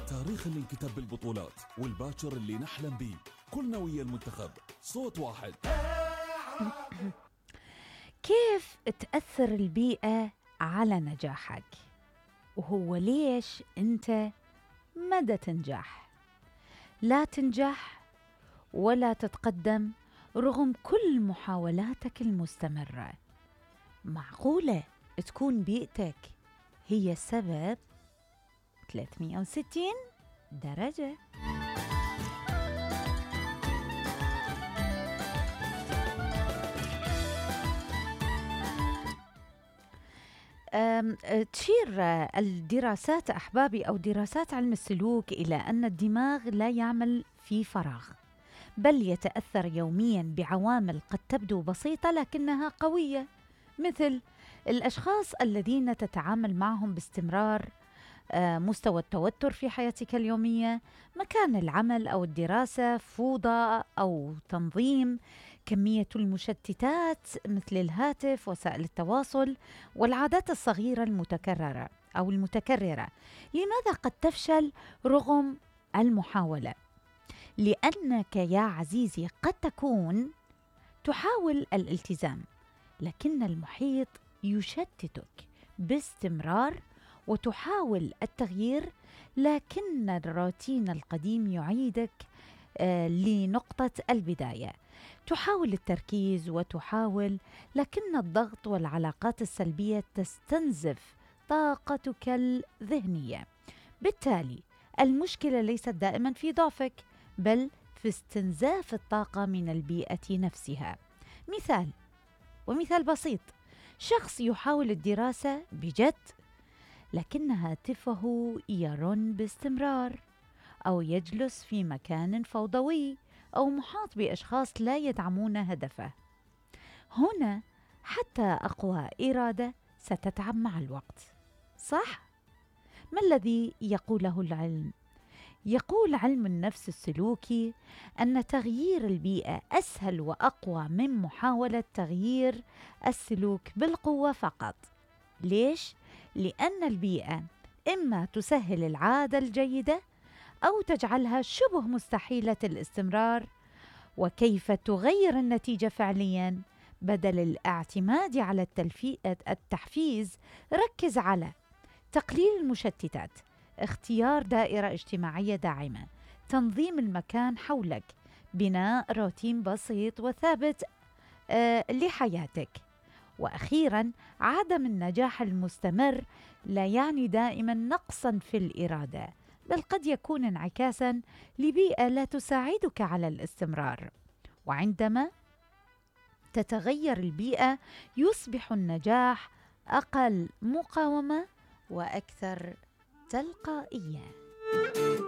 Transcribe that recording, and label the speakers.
Speaker 1: التاريخ اللي انكتب بالبطولات والباكر اللي نحلم بيه، كلنا ويا المنتخب صوت واحد.
Speaker 2: كيف تأثر البيئة على نجاحك؟ وهو ليش أنت مدى تنجح؟ لا تنجح ولا تتقدم رغم كل محاولاتك المستمرة. معقولة تكون بيئتك هي السبب؟ 360 درجة. تشير الدراسات أحبابي أو دراسات علم السلوك إلى أن الدماغ لا يعمل في فراغ، بل يتأثر يوميا بعوامل قد تبدو بسيطة لكنها قوية، مثل الأشخاص الذين تتعامل معهم باستمرار، مستوى التوتر في حياتك اليومية، مكان العمل أو الدراسة، فوضى أو تنظيم، كمية المشتتات مثل الهاتف، وسائل التواصل، والعادات الصغيرة المتكررة أو المتكررة. لماذا قد تفشل رغم المحاولة؟ لأنك يا عزيزي قد تكون تحاول الالتزام، لكن المحيط يشتتك باستمرار، وتحاول التغيير لكن الروتين القديم يعيدك لنقطة البداية. تحاول التركيز وتحاول، لكن الضغط والعلاقات السلبية تستنزف طاقتك الذهنية. بالتالي المشكلة ليست دائما في ضعفك، بل في استنزاف الطاقة من البيئة نفسها. مثال بسيط: شخص يحاول الدراسة بجد لكن هاتفه يرن باستمرار، أو يجلس في مكان فوضوي، أو محاط بأشخاص لا يدعمون هدفه. هنا حتى أقوى إرادة ستتعب مع الوقت، صح؟ ما الذي يقوله العلم؟ يقول علم النفس السلوكي أن تغيير البيئة أسهل وأقوى من محاولة تغيير السلوك بالقوة فقط. ليش؟ لأن البيئة إما تسهل العادة الجيدة أو تجعلها شبه مستحيلة الاستمرار. وكيف تغير النتيجة فعلياً؟ بدل الاعتماد على التحفيز، ركز على تقليل المشتتات، اختيار دائرة اجتماعية داعمة، تنظيم المكان حولك، بناء روتين بسيط وثابت لحياتك. وأخيراً، عدم النجاح المستمر لا يعني دائماً نقصاً في الإرادة، بل قد يكون انعكاساً لبيئة لا تساعدك على الاستمرار. وعندما تتغير البيئة يصبح النجاح أقل مقاومة وأكثر تلقائية.